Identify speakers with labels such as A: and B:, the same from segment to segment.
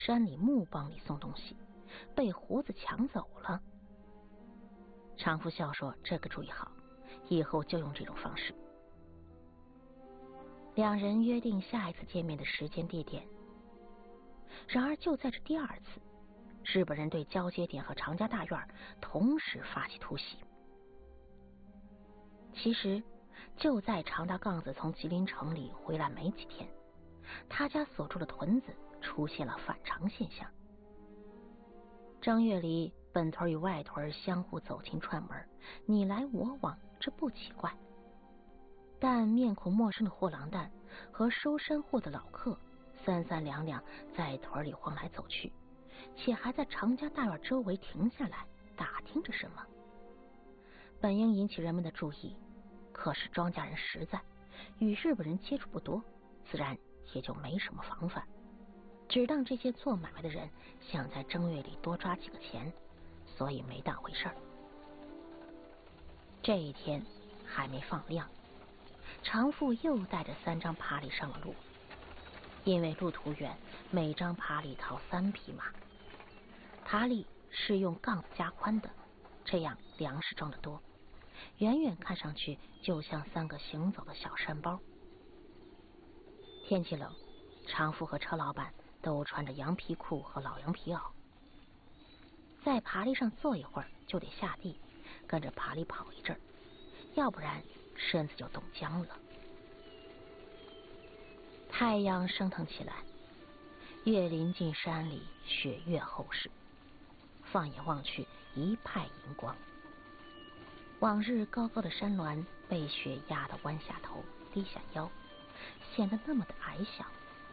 A: 山里木帮里送东西，被胡子抢走了。常福笑说：“这个主意好，以后就用这种方式。”两人约定下一次见面的时间地点。然而就在这第二次，日本人对交接点和常家大院同时发起突袭。其实就在常大杠子从吉林城里回来没几天，他家所住的屯子出现了反常现象。正月里，本屯与外屯相互走亲串门，你来我往，这不奇怪。但面孔陌生的货郎担和收山货的老客三三两两在屯里晃来走去，且还在常家大院周围停下来打听着什么。本应引起人们的注意，可是庄稼人实在与日本人接触不多，自然也就没什么防范，只当这些做买卖的人想在正月里多抓几个钱，所以没当回事儿。这一天还没放亮，常富又带着3张爬犁上了路。因为路途远，每张爬犁掏3匹马。爬犁是用杠加宽的，这样粮食装得多，远远看上去就像3个行走的小山包。天气冷，常富和车老板都穿着羊皮裤和老羊皮袄，在爬犁上坐一会儿就得下地，跟着爬犁跑一阵儿，要不然身子就冻僵了。太阳升腾起来，越临近山里，雪越厚实，放眼望去一派银光。往日高高的山峦被雪压得弯下头低下腰，显得那么的矮小。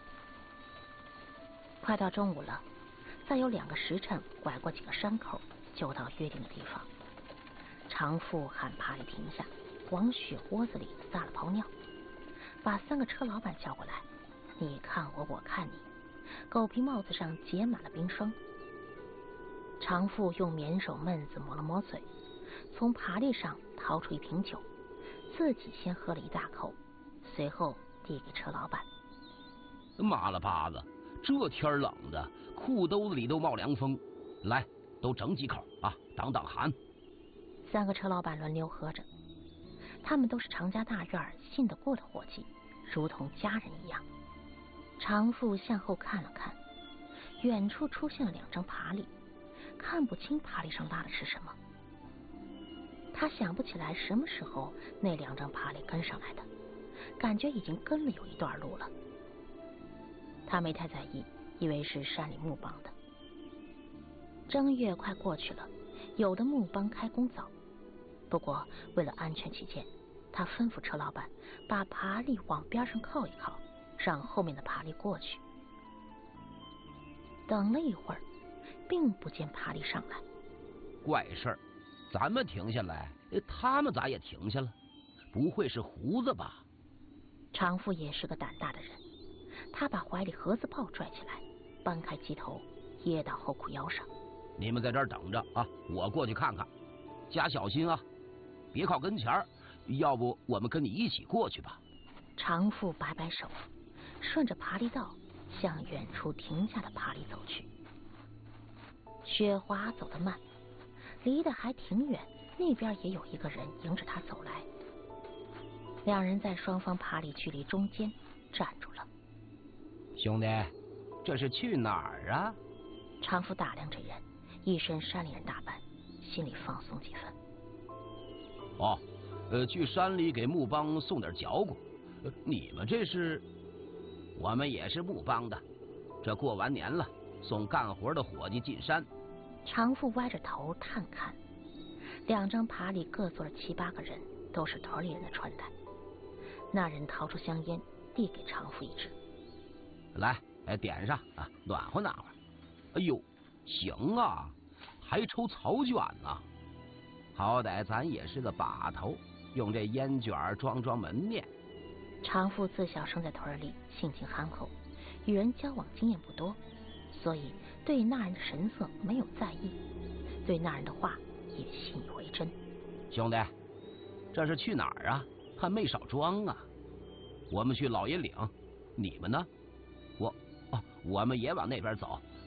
A: 快到中午了，再有2个时辰拐过几个山口，就到约定的地方。常富喊爬犁停下，往雪窝子里撒了泡尿，把3个车老板叫过来，你看我，我看你，狗皮帽子上结满了冰霜。常富用棉手闷子抹了抹嘴，从爬犁上掏出一瓶酒，自己先喝了一大口，随后递给车老板。
B: 妈了巴子，这天冷的，裤兜子里都冒凉风，来，都整几口啊，挡挡寒。
A: 3个车老板轮流喝着，他们都是常家大院信得过的伙计，如同家人一样。常富向后看了看，远处出现了2张爬犁，看不清爬犁上拉的是什么。他想不起来什么时候那2张爬犁跟上来的，感觉已经跟了有一段路了。他没太在意，以为是山里木帮的。正月快过去了，有的木帮开工早，不过为了安全起见，他吩咐车老板把爬犁往边上靠一靠，让后面的爬犁过去。等了一会儿，并不见爬犁上来。
B: 怪事儿，咱们停下来，他们咋也停下了？不会是胡子吧？
A: 常富也是个胆大的人，他把怀里盒子炮拽起来，搬开机头，掖到后裤腰上。
B: 你们在这儿等着啊，我过去看看，加小心啊，别靠跟前儿，要不我们跟你一起过去吧。
A: 常富摆摆手，顺着爬犁道向远处停下的爬犁走去。雪华走得慢，离得还挺远，那边也有一个人迎着他走来。2人在双方爬犁距离中间站住了。
B: 兄弟，这是去哪儿啊？
A: 常富打量这人，一身山里人打扮，心里放松几分。
B: 哦，去山里给木帮送点嚼骨。你们这是？我们也是木帮的，这过完年了，送干活的伙计进山。
A: 常富歪着头探看，2张爬犁各坐了7、8个人，都是屯里人的穿戴。那人掏出香烟，递给常富一支。
B: 来，点上啊，暖和暖和。哎呦，行啊，还抽草卷呢。好歹咱也是个把头，用这烟卷装装门面。
A: 常富自小生在屯里，性情憨厚，与人交往经验不多，所以对那人的神色没有在意，对那人的话也信以为真。
B: 兄弟，这是去哪儿啊？还没少装啊。我们去老爷岭，你们呢？我们也往那边走，